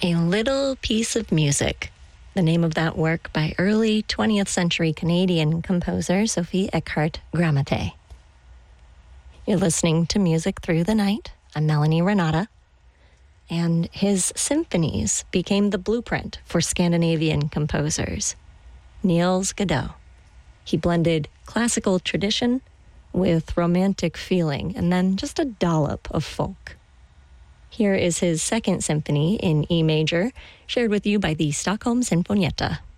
A Little Piece of Music, the name of that work by early 20th century Canadian composer Sophie Eckhart Gramate. You're listening to Music Through the Night. I'm Melanie Renata. And his symphonies became the blueprint for Scandinavian composers. Niels Godot. He blended classical tradition with romantic feeling and then just a dollop of folk. Here is his second symphony in E major, shared with you by the Stockholm Sinfonietta.